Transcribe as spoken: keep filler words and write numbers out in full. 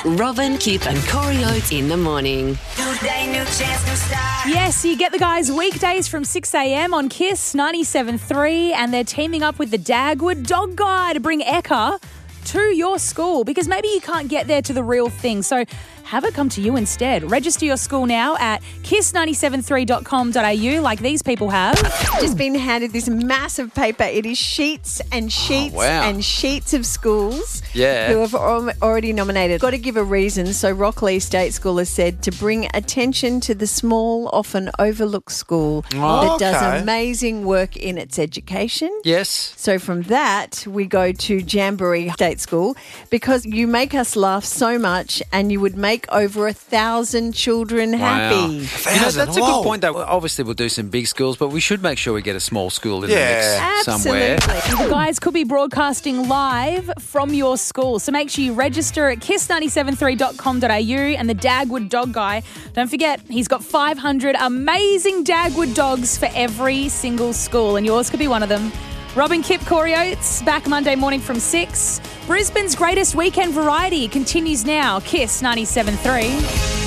Robin, Kip and Corey Oates in the morning. New day, new chance, new start. Yes, you get the guys weekdays from six a.m. on Kiss ninety-seven point three, and they're teaming up with the Dagwood Dog Guy to bring Ekka to your school because maybe you can't get there to the real thing. So have it come to you instead. Register your school now at kiss nine seven three dot com dot a u like these people have. Just been handed this massive paper. It is sheets and sheets Oh, wow. and sheets of schools Yeah. who have al- already nominated. Got to give a reason. So Rockley State School has said to bring attention to the small, often overlooked school Oh, that does okay. amazing work in its education. Yes. So from that, we go to Jamboree State School because you make us laugh so much and you would make over a thousand children happy. You know, Thousand, that's a whoa. good point, though. Obviously, we'll do some big schools, but we should make sure we get a small school in Yeah. the mix somewhere. Absolutely. The guys could be broadcasting live from your school. So make sure you register at kiss nine seven three dot com dot a u and the Dagwood Dog Guy. Don't forget, he's got five hundred amazing Dagwood dogs for every single school, and yours could be one of them. Robin, Kip, Corey Oates, back Monday morning from six. Brisbane's greatest weekend variety continues now. Kiss ninety-seven point three.